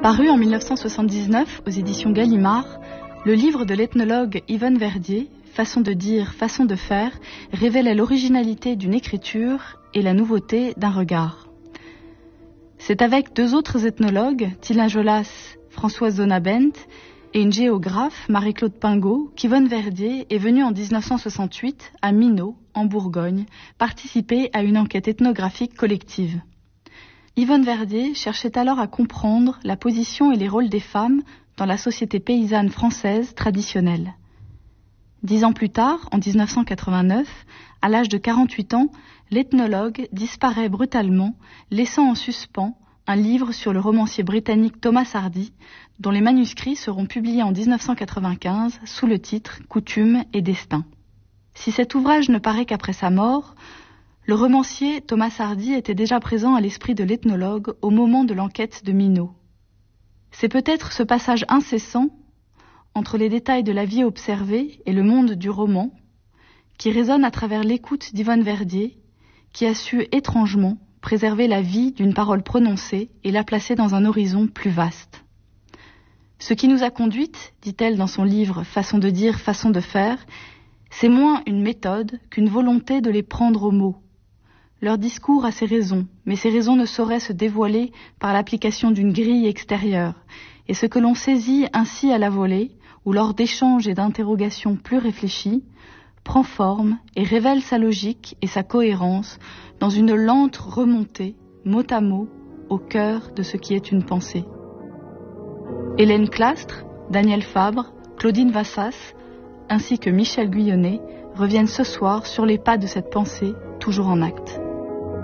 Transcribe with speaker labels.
Speaker 1: Paru en 1979 aux éditions Gallimard, le livre de l'ethnologue Yvonne Verdier, Façon de dire, façon de faire, révélait l'originalité d'une écriture et la nouveauté d'un regard. C'est avec deux autres ethnologues, Tilla Jolas, Françoise Zonabent, et une géographe, Marie-Claude Pingot, qu'Yvonne Verdier est venue en 1968 à Minot, en Bourgogne, participer à une enquête ethnographique collective. Yvonne Verdier cherchait alors à comprendre la position et les rôles des femmes dans la société paysanne française traditionnelle. 10 ans plus tard, en 1989, à l'âge de 48 ans, l'ethnologue disparaît brutalement, laissant en suspens un livre sur le romancier britannique Thomas Hardy, dont les manuscrits seront publiés en 1995 sous le titre « Coutumes et destin ». Si cet ouvrage ne paraît qu'après sa mort, le romancier Thomas Hardy était déjà présent à l'esprit de l'ethnologue au moment de l'enquête de Minot. C'est peut-être ce passage incessant entre les détails de la vie observée et le monde du roman qui résonne à travers l'écoute d'Yvonne Verdier, qui a su étrangement préserver la vie d'une parole prononcée et la placer dans un horizon plus vaste. Ce qui nous a conduites, dit-elle dans son livre « Façon de dire, façon de faire », c'est moins une méthode qu'une volonté de les prendre au mot. Leur discours a ses raisons, mais ces raisons ne sauraient se dévoiler par l'application d'une grille extérieure, et ce que l'on saisit ainsi à la volée, ou lors d'échanges et d'interrogations plus réfléchis, prend forme et révèle sa logique et sa cohérence dans une lente remontée, mot à mot, au cœur de ce qui est une pensée. Hélène Clastre, Daniel Fabre, Claudine Vassas, ainsi que Michel Guyonnet reviennent ce soir sur les pas de cette pensée toujours en acte.